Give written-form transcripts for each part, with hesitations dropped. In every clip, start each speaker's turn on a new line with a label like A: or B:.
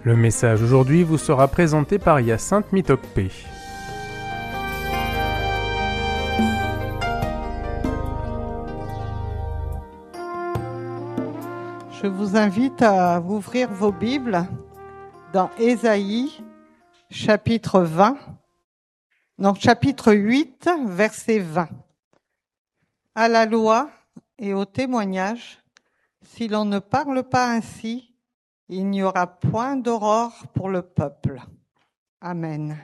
A: Le message aujourd'hui vous sera présenté par Hyacinthe Mitokpe.
B: Je vous invite à ouvrir vos Bibles dans Ésaïe, chapitre 20, donc chapitre 8, verset 20. À la loi et au témoignage, si l'on ne parle pas ainsi, il n'y aura point d'aurore pour le peuple. Amen.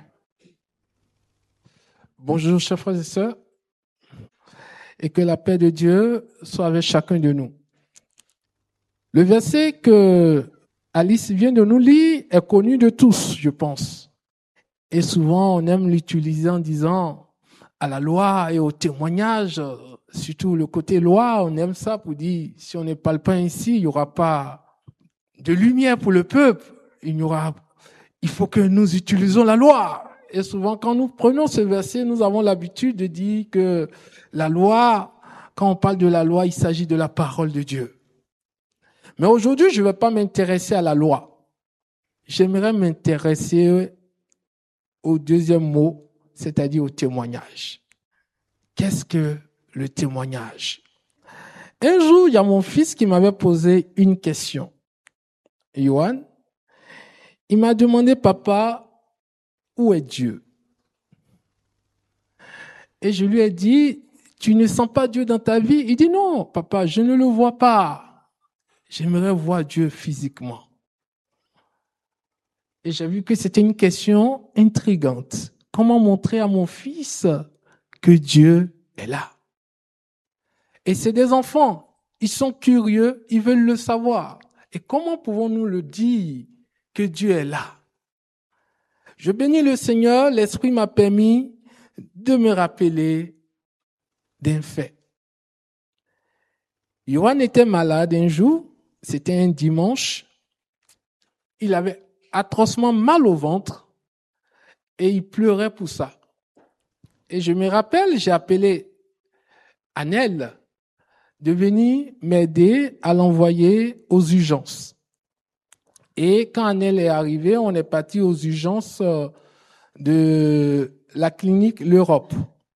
C: Bonjour, chers frères et sœurs, et que la paix de Dieu soit avec chacun de nous. Le verset que Alice vient de nous lire est connu de tous, je pense. Et souvent, on aime l'utiliser en disant à la loi et au témoignage, surtout le côté loi, on aime ça pour dire si on ne parle pas ainsi, il n'y aura pas de lumière pour le peuple. Il faut que nous utilisons la loi. Et souvent, quand nous prenons ce verset, nous avons l'habitude de dire que la loi, quand on parle de la loi, il s'agit de la parole de Dieu. Mais aujourd'hui, je ne vais pas m'intéresser à la loi. J'aimerais m'intéresser au deuxième mot, c'est-à-dire au témoignage. Qu'est-ce que le témoignage? Un jour, il y a mon fils qui m'avait posé une question. Johan, il m'a demandé, papa, où est Dieu? Et je lui ai dit, tu ne sens pas Dieu dans ta vie? Il dit, non, papa, je ne le vois pas. J'aimerais voir Dieu physiquement. Et j'ai vu que c'était une question intrigante. Comment montrer à mon fils que Dieu est là? Et c'est des enfants, ils sont curieux, ils veulent le savoir. Et comment pouvons-nous le dire que Dieu est là? Je bénis le Seigneur, l'Esprit m'a permis de me rappeler d'un fait. Johan était malade un jour, c'était un dimanche. Il avait atrocement mal au ventre et il pleurait pour ça. Et je me rappelle, j'ai appelé Annelle de venir m'aider à l'envoyer aux urgences. Et quand Annelle est arrivée, on est parti aux urgences de la clinique L'Europe.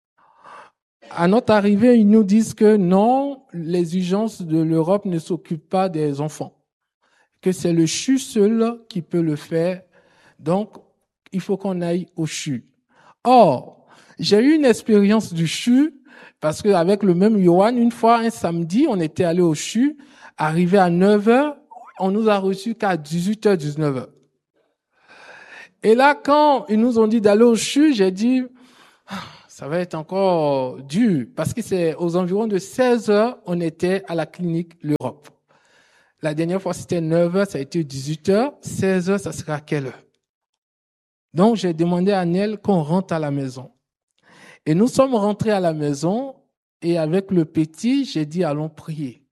C: À notre arrivée, ils nous disent que non, les urgences de l'Europe ne s'occupent pas des enfants, que c'est le CHU seul qui peut le faire. Donc, il faut qu'on aille au CHU. Or, j'ai eu une expérience du CHU parce qu'avec le même Johan, une fois, un samedi, on était allé au CHU, arrivé à 9h, on nous a reçus qu'à 18h, 19h. Et là, quand ils nous ont dit d'aller au CHU, j'ai dit, ça va être encore dur, parce que c'est aux environs de 16h, on était à la clinique L'Europe. La dernière fois, c'était 9h, ça a été 18h, 16h, ça sera à quelle heure? Donc, j'ai demandé à Annelle qu'on rentre à la maison. Et nous sommes rentrés à la maison, et avec le petit, j'ai dit, allons prier.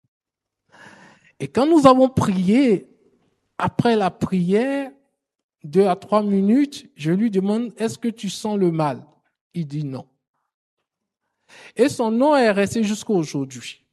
C: Et quand nous avons prié, après la prière, 2 à 3 minutes, je lui demande, est-ce que tu sens le mal? Il dit non. Et son nom est resté jusqu'à aujourd'hui.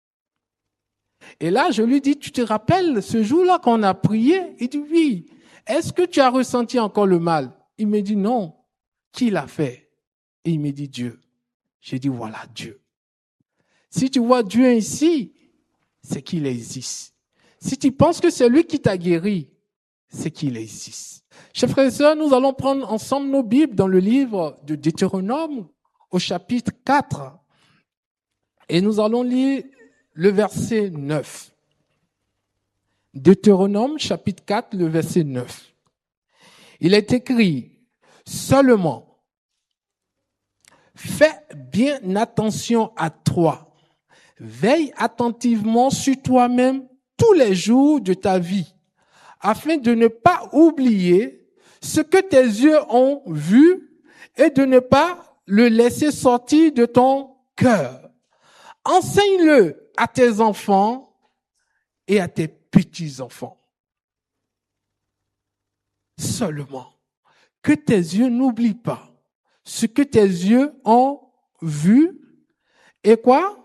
C: Et là, je lui dis, tu te rappelles ce jour-là qu'on a prié? Il dit oui. Est-ce que tu as ressenti encore le mal? Il me dit non. Qui l'a fait? Et il me dit Dieu. J'ai dit voilà Dieu. Si tu vois Dieu ici, c'est qu'il existe. Si tu penses que c'est lui qui t'a guéri, c'est qu'il existe. Chers frères et sœurs, nous allons prendre ensemble nos Bibles dans le livre de Deutéronome au chapitre 4 et nous allons lire le verset 9. Deutéronome chapitre 4, le verset 9. Il est écrit, seulement, fais bien attention à toi, veille attentivement sur toi-même tous les jours de ta vie, afin de ne pas oublier ce que tes yeux ont vu et de ne pas le laisser sortir de ton cœur. Enseigne-le à tes enfants et à tes petits-enfants. Seulement, que tes yeux n'oublient pas ce que tes yeux ont vu et quoi?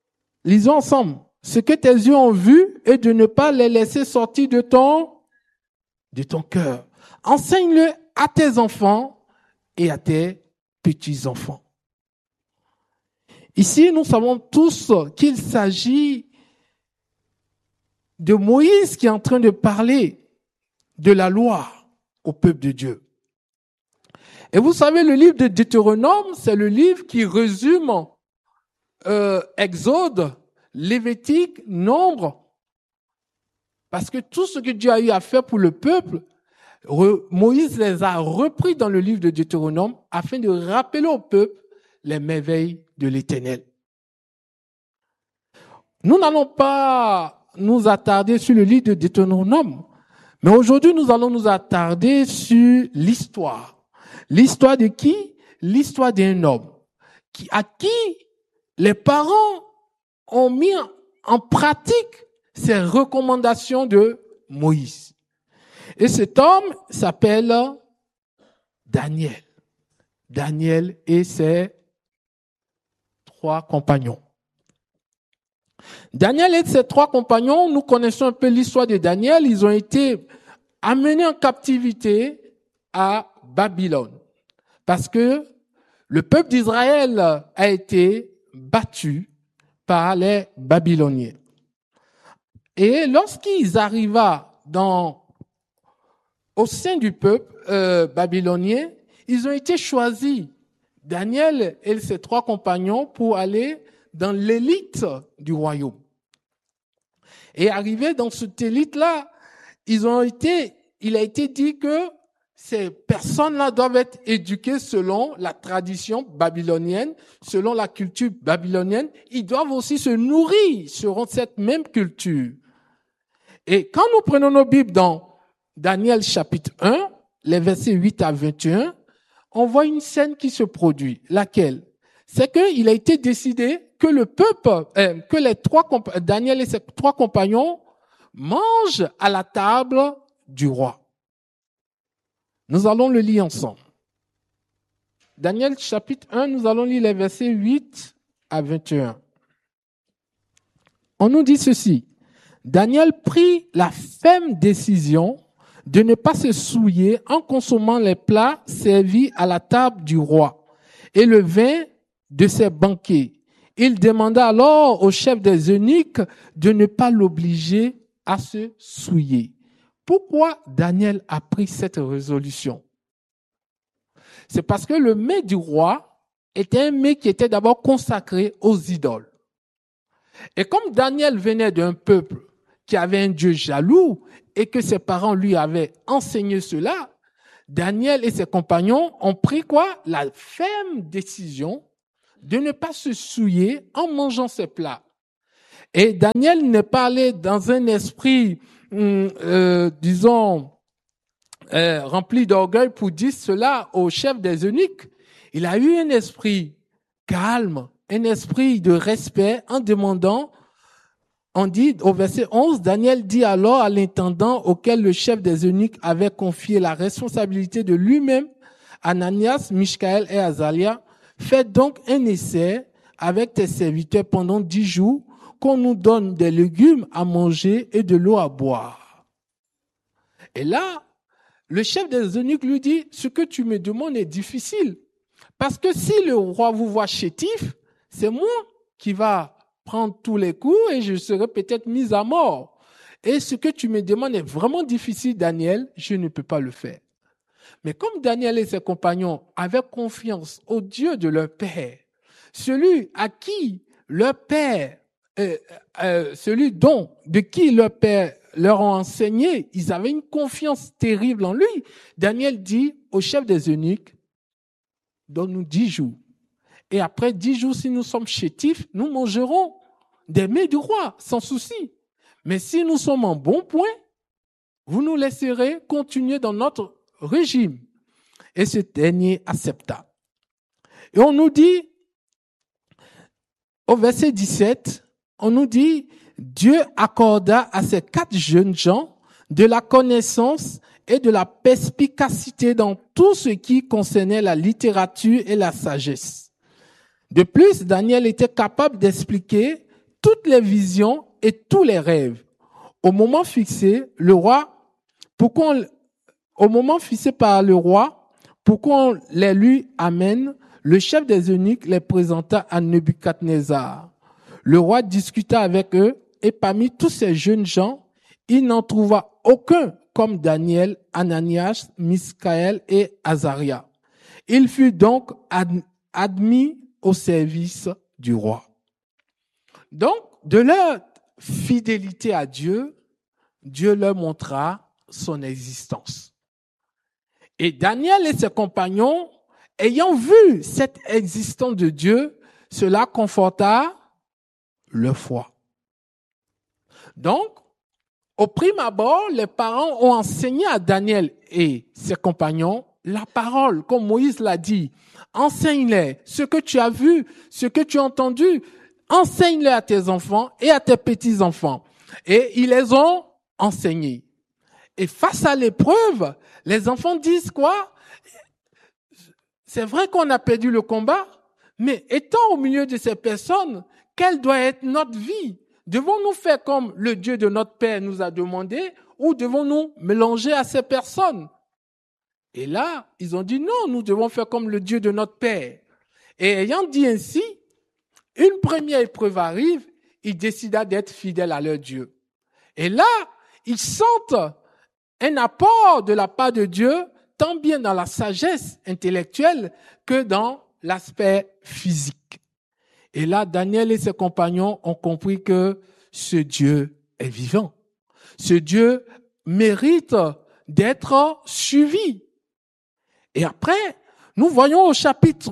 C: Lisons ensemble. Ce que tes yeux ont vu et de ne pas les laisser sortir de ton de ton cœur. Enseigne-le à tes enfants et à tes petits-enfants. Ici, nous savons tous qu'il s'agit de Moïse qui est en train de parler de la loi au peuple de Dieu. Et vous savez, le livre de Deutéronome, c'est le livre qui résume Exode, Lévitique, Nombre. Parce que tout ce que Dieu a eu à faire pour le peuple, Moïse les a repris dans le livre de Deutéronome afin de rappeler au peuple les merveilles de l'Éternel. Nous n'allons pas nous attarder sur le livre de Deutéronome, mais aujourd'hui nous allons nous attarder sur l'histoire. L'histoire de qui? L'histoire d'un homme à qui les parents ont mis en pratique ces recommandations de Moïse. Et cet homme s'appelle Daniel. Daniel et ses 3 compagnons. Daniel et ses 3 compagnons, nous connaissons un peu l'histoire de Daniel. Ils ont été amenés en captivité à Babylone. Parce que le peuple d'Israël a été battu par les Babyloniens. Et lorsqu'ils arriva au sein du peuple babylonien, ils ont été choisis, Daniel et ses 3 compagnons, pour aller dans l'élite du royaume. Et arrivés dans cette élite-là, il a été dit que ces personnes-là doivent être éduquées selon la tradition babylonienne, selon la culture babylonienne. Ils doivent aussi se nourrir selon cette même culture. Et quand nous prenons nos Bibles dans Daniel chapitre 1, les versets 8 à 21, on voit une scène qui se produit. Laquelle? C'est qu'il a été décidé que le peuple, Daniel et ses 3 compagnons mangent à la table du roi. Nous allons le lire ensemble. Daniel chapitre 1, nous allons lire les versets 8 à 21. On nous dit ceci. Daniel prit la ferme décision de ne pas se souiller en consommant les plats servis à la table du roi et le vin de ses banquets. Il demanda alors au chef des eunuques de ne pas l'obliger à se souiller. Pourquoi Daniel a pris cette résolution? C'est parce que le mets du roi était un mets qui était d'abord consacré aux idoles. Et comme Daniel venait d'un peuple qui avait un Dieu jaloux et que ses parents lui avaient enseigné cela, Daniel et ses compagnons ont pris quoi? La ferme décision de ne pas se souiller en mangeant ces plats. Et Daniel n'est pas allé dans un esprit rempli d'orgueil pour dire cela au chef des eunuques. Il a eu un esprit calme, un esprit de respect en demandant, on dit au verset 11, Daniel dit alors à l'intendant auquel le chef des eunuques avait confié la responsabilité de lui-même, Ananias, Michaël et Azalia, fais donc un essai avec tes serviteurs pendant 10 jours, qu'on nous donne des légumes à manger et de l'eau à boire. Et là, le chef des eunuques lui dit, ce que tu me demandes est difficile. Parce que si le roi vous voit chétif, c'est moi qui va prendre tous les coups et je serai peut-être mis à mort. Et ce que tu me demandes est vraiment difficile, Daniel, je ne peux pas le faire. Mais comme Daniel et ses compagnons avaient confiance au Dieu de leur père, celui à qui leur père de qui leur père leur ont enseigné, ils avaient une confiance terrible en lui. Daniel dit au chef des eunuques, donne-nous 10 jours. Et après 10 jours, si nous sommes chétifs, nous mangerons des mets du roi, sans souci. Mais si nous sommes en bon point, vous nous laisserez continuer dans notre régime. Et ce dernier accepta. Et on nous dit, au verset 17, on nous dit, Dieu accorda à ces 4 jeunes gens de la connaissance et de la perspicacité dans tout ce qui concernait la littérature et la sagesse. De plus, Daniel était capable d'expliquer toutes les visions et tous les rêves. Au moment fixé, le roi, pour qu'on au moment fixé par le roi, pour qu'on les lui amène, le chef des eunuques les présenta à Nebuchadnezzar. Le roi discuta avec eux, et parmi tous ces jeunes gens, il n'en trouva aucun comme Daniel, Ananias, Misaël et Azaria. Il fut donc admis au service du roi. Donc, de leur fidélité à Dieu, Dieu leur montra son existence. Et Daniel et ses compagnons, ayant vu cette existence de Dieu, cela conforta leur foi. Donc, au prime abord, les parents ont enseigné à Daniel et ses compagnons la parole, comme Moïse l'a dit. Enseigne-les ce que tu as vu, ce que tu as entendu. Enseigne-les à tes enfants et à tes petits-enfants. Et ils les ont enseignés. Et face à l'épreuve, les enfants disent quoi? C'est vrai qu'on a perdu le combat, mais étant au milieu de ces personnes, quelle doit être notre vie? Devons-nous faire comme le Dieu de notre Père nous a demandé ou devons-nous mélanger à ces personnes? Et là, ils ont dit non, nous devons faire comme le Dieu de notre Père. Et ayant dit ainsi, une première épreuve arrive, ils décident d'être fidèles à leur Dieu. Et là, ils sentent un apport de la part de Dieu, tant bien dans la sagesse intellectuelle que dans l'aspect physique. Et là, Daniel et ses compagnons ont compris que ce Dieu est vivant. Ce Dieu mérite d'être suivi. Et après, nous voyons au chapitre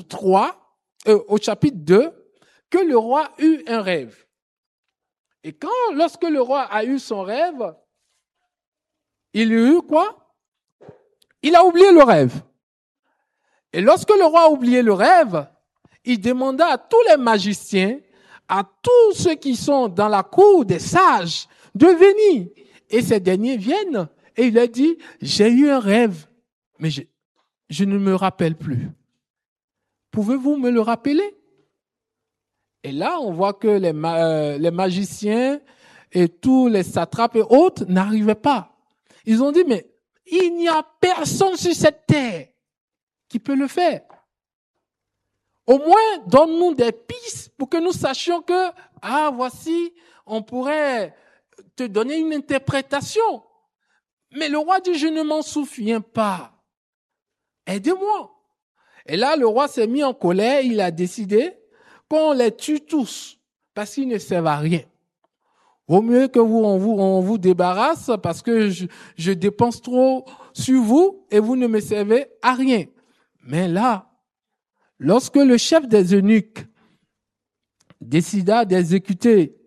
C: 2, que le roi eut un rêve. Et lorsque le roi a eu son rêve, il eut quoi? Il a oublié le rêve. Et lorsque le roi a oublié le rêve, il demanda à tous les magiciens, à tous ceux qui sont dans la cour des sages, de venir. Et ces derniers viennent et il leur dit, j'ai eu un rêve, mais je ne me rappelle plus. Pouvez-vous me le rappeler? Et là, on voit que les magiciens et tous les satrapes et autres n'arrivaient pas. Ils ont dit, mais il n'y a personne sur cette terre qui peut le faire. Au moins, donne-nous des pistes pour que nous sachions que, voici, on pourrait te donner une interprétation. Mais le roi dit, je ne m'en souviens pas. Aidez-moi. Et là, le roi s'est mis en colère, il a décidé qu'on les tue tous, parce qu'ils ne servent à rien. Vaut mieux que on vous débarrasse, parce que je dépense trop sur vous, et vous ne me servez à rien. Mais là, lorsque le chef des eunuques décida d'exécuter